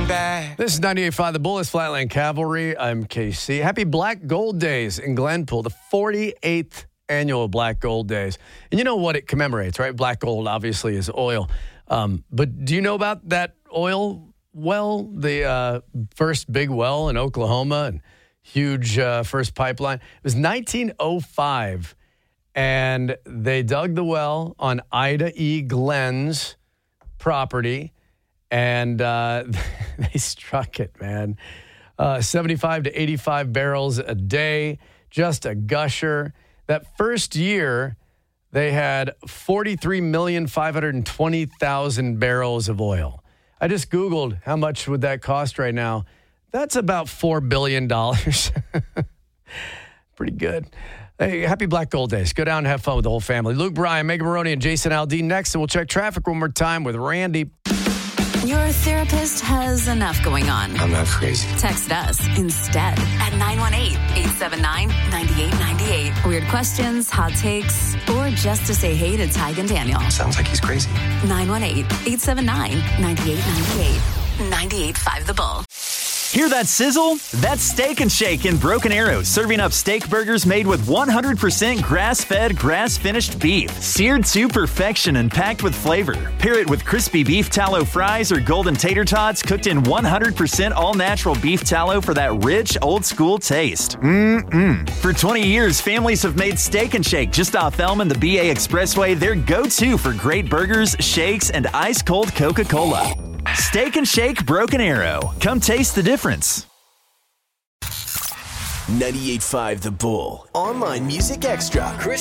back. This is 98.5 The Bull is Flatland Cavalry. I'm KC. Happy Black Gold Days in Glenpool, the 48th annual Black Gold Days. And you know what it commemorates, right? Black gold obviously is oil. But do you know about that oil well, the first big well in Oklahoma and huge first pipeline? It was 1905, and they dug the well on Ida E. Glenn's property, and they struck it, man. 75 to 85 barrels a day, just a gusher. That first year, they had 43,520,000 barrels of oil. I just Googled how much would that cost right now. That's about $4 billion. Pretty good. Hey, happy Black Gold Days. Go down and have fun with the whole family. Luke Bryan, Megan Maroney, and Jason Aldean next, and we'll check traffic one more time with Randy. Your therapist has enough going on. I'm not crazy. Text us instead at 918-879-9898. Weird questions, hot takes, or just to say hey to Tig and Daniel. Sounds like he's crazy. 918-879-9898. 98.5 The Bull. Hear that sizzle? That's Steak and Shake in Broken Arrow, serving up steak burgers made with 100% grass-fed, grass-finished beef, seared to perfection and packed with flavor. Pair it with crispy beef tallow fries or golden tater tots cooked in 100% all-natural beef tallow for that rich, old-school taste. For 20 years, families have made Steak and Shake just off Elm and the BA Expressway their go-to for great burgers, shakes, and ice-cold Coca-Cola. Steak and Shake Broken Arrow. Come taste the difference. 98.5 The Bull. Online Music Extra.